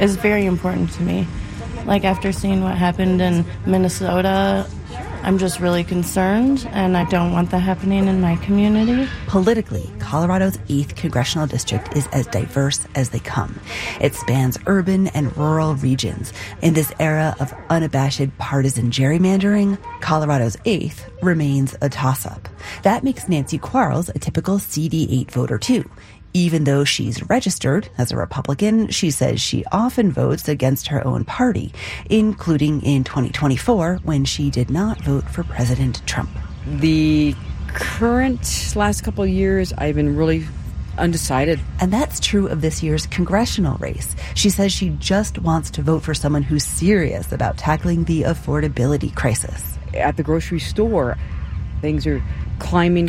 is very important to me. Like, after seeing what happened in Minnesota, I'm just really concerned, and I don't want that happening in my community. Politically, Colorado's 8th congressional district is as diverse as they come. It spans urban and rural regions. In this era of unabashed partisan gerrymandering, Colorado's 8th remains a toss-up. That makes Nancy Quarles a typical CD8 voter, too. Even though she's registered as a Republican, she says she often votes against her own party, including in 2024 when she did not vote for President Trump. The current last couple of years, I've been really undecided. And that's true of this year's congressional race. She says she just wants to vote for someone who's serious about tackling the affordability crisis. At the grocery store, things are climbing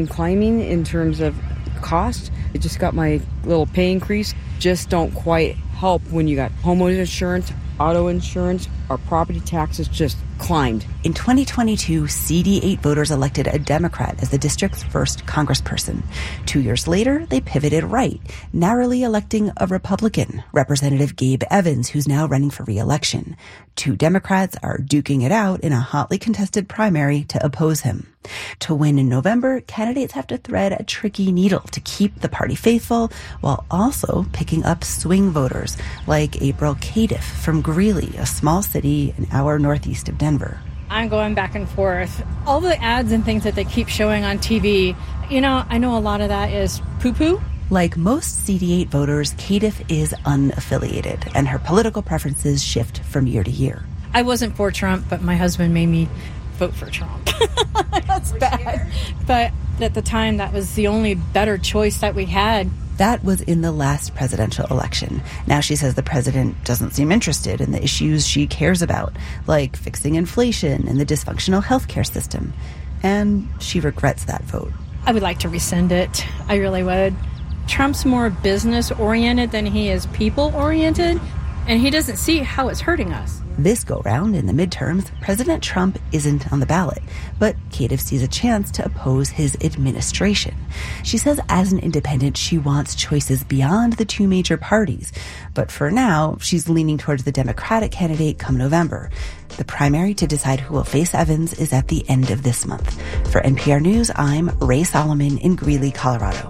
in terms of cost. I just got my little pay increase. Just don't quite help when you got homeowner insurance, auto insurance, our property taxes just climbed. In 2022, CD8 voters elected a Democrat as the district's first congressperson. 2 years later, they pivoted right, narrowly electing a Republican, Representative Gabe Evans, who's now running for re-election. 2 Democrats are duking it out in a hotly contested primary to oppose him. To win in November, candidates have to thread a tricky needle to keep the party faithful while also picking up swing voters like April Cadiff from Greeley, a small city an hour northeast of Denver. I'm going back and forth. All the ads and things that they keep showing on TV, I know a lot of that is poo-poo. Like most CD8 voters, Cadiff is unaffiliated, and her political preferences shift from year to year. I wasn't for Trump, but my husband made me vote for Trump. That's bad. But at the time, that was the only better choice that we had. That was in the last presidential election. Now she says the president doesn't seem interested in the issues she cares about, like fixing inflation and the dysfunctional healthcare system. And she regrets that vote. I would like to rescind it. I really would. Trump's more business-oriented than he is people-oriented, and he doesn't see how it's hurting us. This go-round in the midterms, President Trump isn't on the ballot, but Cadiff sees a chance to oppose his administration. She says as an independent, she wants choices beyond the 2 major parties. But for now, she's leaning towards the Democratic candidate come November. The primary to decide who will face Evans is at the end of this month. For NPR News, I'm Ray Solomon in Greeley, Colorado.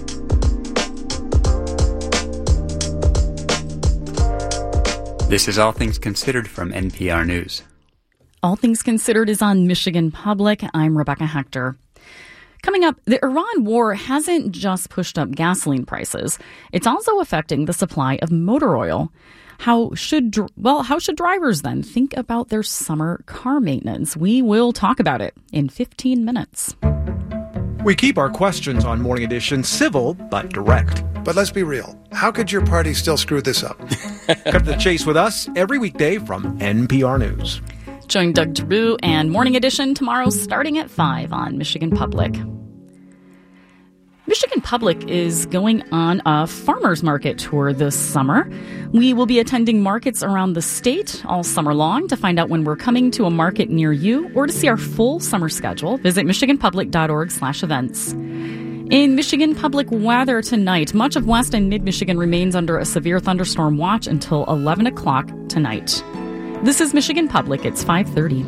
This is All Things Considered from NPR News. All Things Considered is on Michigan Public. I'm Rebecca Hector. Coming up, the Iran war hasn't just pushed up gasoline prices. It's also affecting the supply of motor oil. How should drivers then think about their summer car maintenance? We will talk about it in 15 minutes. We keep our questions on Morning Edition civil but direct. But let's be real. How could your party still screw this up? Cut to the chase with us every weekday from NPR News. Join Doug Giroux and Morning Edition tomorrow starting at 5 on Michigan Public. Michigan Public is going on a farmers market tour this summer. We will be attending markets around the state all summer long. To find out when we're coming to a market near you or to see our full summer schedule, visit michiganpublic.org/events. In Michigan Public weather tonight, much of West and Mid-Michigan remains under a severe thunderstorm watch until 11 o'clock tonight. This is Michigan Public. It's 5:30.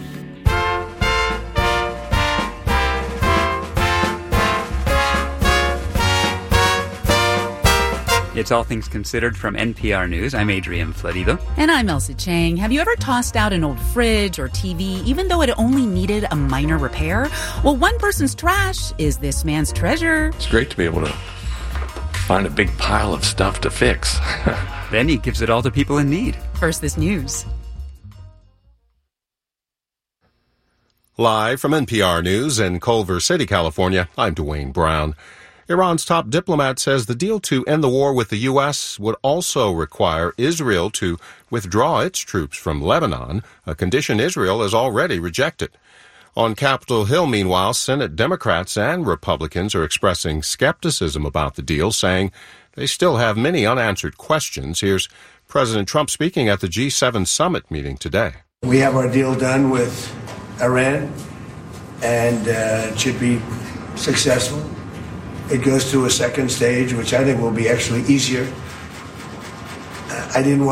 It's All Things Considered from NPR News. I'm Adrian Florido. And I'm Elsie Chang. Have you ever tossed out an old fridge or TV, even though it only needed a minor repair? Well, one person's trash is this man's treasure. It's great to be able to find a big pile of stuff to fix. Then he gives it all to people in need. First, this news. Live from NPR News in Culver City, California, I'm Dwayne Brown. Iran's top diplomat says the deal to end the war with the U.S. would also require Israel to withdraw its troops from Lebanon, a condition Israel has already rejected. On Capitol Hill, meanwhile, Senate Democrats and Republicans are expressing skepticism about the deal, saying they still have many unanswered questions. Here's President Trump speaking at the G7 summit meeting today. We have our deal done with Iran, and it should be successful. It goes to a second stage, which I think will be actually easier. I didn't want